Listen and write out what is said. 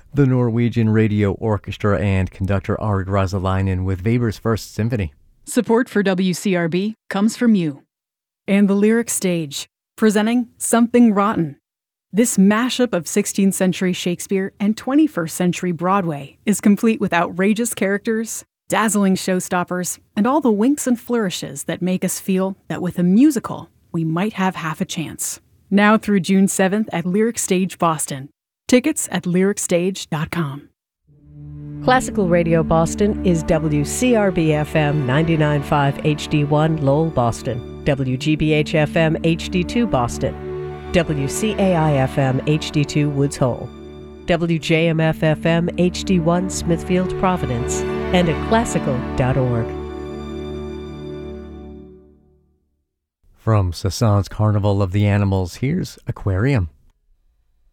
The Norwegian Radio Orchestra and conductor Ari Rasalainen with Weber's First Symphony. Support for WCRB comes from you. And the Lyric Stage, presenting Something Rotten. This mashup of 16th century Shakespeare and 21st century Broadway is complete with outrageous characters, dazzling showstoppers, and all the winks and flourishes that make us feel that with a musical, we might have half a chance. Now through June 7th at Lyric Stage Boston. Tickets at lyricstage.com. Classical Radio Boston is WCRB-FM 99.5 HD1 Lowell, Boston, WGBH-FM HD2 Boston, WCAI-FM HD2 Woods Hole, WJMF-FM HD1 Smithfield, Providence, and at classical.org. From Cézanne's Carnival of the Animals, here's Aquarium.